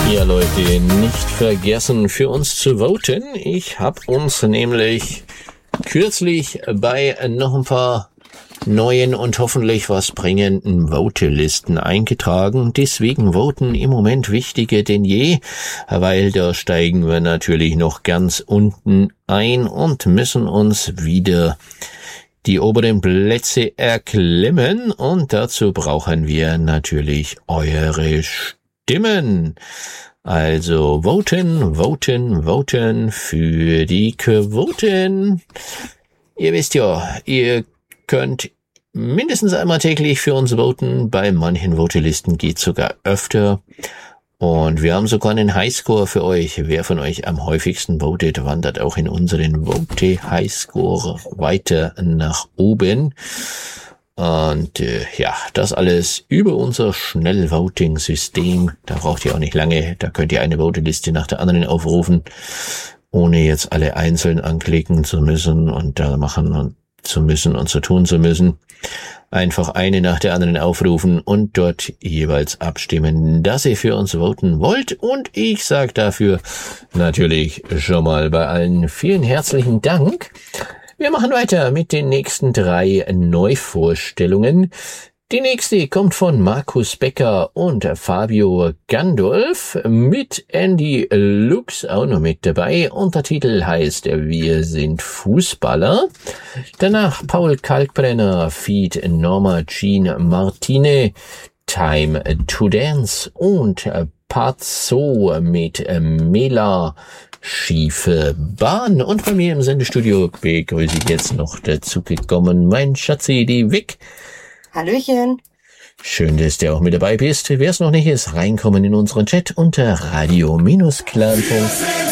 Ja, Leute, nicht vergessen, für uns zu voten. Ich habe uns nämlich kürzlich bei noch ein paar neuen und hoffentlich was bringenden Votelisten eingetragen. Deswegen voten im Moment wichtiger denn je, weil da steigen wir natürlich noch ganz unten ein und müssen uns wieder die oberen Plätze erklimmen. Und dazu brauchen wir natürlich eure Stimmen. Also voten, voten, voten für die Quoten. Ihr wisst ja, ihr könnt mindestens einmal täglich für uns voten. Bei manchen Votelisten geht's sogar öfter. Und wir haben sogar einen Highscore für euch. Wer von euch am häufigsten votet, wandert auch in unseren Vote-Highscore weiter nach oben. Und ja, das alles über unser Schnellvoting-System. Da braucht ihr auch nicht lange. Da könnt ihr eine Voteliste nach der anderen aufrufen, ohne jetzt alle einzeln anklicken zu müssen und da machen und zu müssen und zu tun zu müssen. Einfach eine nach der anderen aufrufen und dort jeweils abstimmen, dass ihr für uns voten wollt. Und ich sage dafür natürlich schon mal bei allen vielen herzlichen Dank. Wir machen weiter mit den nächsten 3 Neuvorstellungen. Die nächste kommt von Markus Becker und Fabio Gandolf mit Andy Lux auch noch mit dabei. Untertitel heißt Wir sind Fußballer. Danach Paul Kalkbrenner feat. Norma Jean Martine, Time to Dance und Pazzo mit Mela, schiefe Bahn. Und bei mir im Sendestudio begrüße ich jetzt noch dazu gekommen mein Schatzi, die Vic. Hallöchen. Schön, dass du auch mit dabei bist. Wer es noch nicht ist, reinkommen in unseren Chat unter radio-clan.